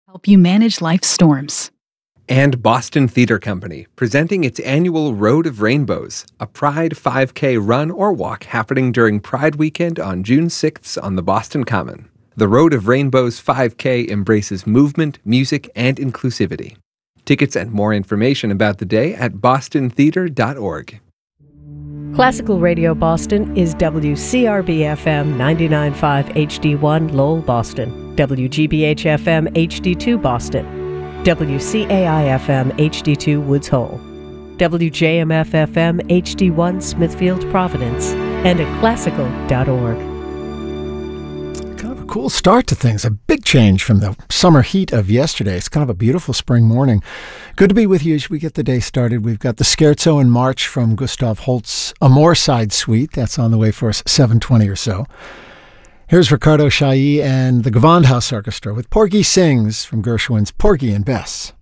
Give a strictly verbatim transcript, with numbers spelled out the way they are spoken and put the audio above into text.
help you manage life's storms. And Boston Theater Company, presenting its annual Road of Rainbows, a Pride five K run or walk happening during Pride Weekend on June sixth on the Boston Common. The Road of Rainbows five K embraces movement, music, and inclusivity. Tickets and more information about the day at boston theater dot org. Classical Radio Boston is W C R B F M ninety-nine point five H D one Lowell, Boston, W G B H F M H D two Boston, W C A I F M H D two Woods Hole, W J M F F M H D one Smithfield, Providence, and at classical dot org. Kind of a cool start to things, a big change from the summer heat of yesterday. It's kind of a beautiful spring morning. Good to be with you as we get the day started. We've got the Scherzo in March from Gustav Holst's Amor Side Suite. That's on the way for us, seven twenty or so. Here's Ricardo Chailly and the Gewandhaus Orchestra with Porgy Sings from Gershwin's Porgy and Bess.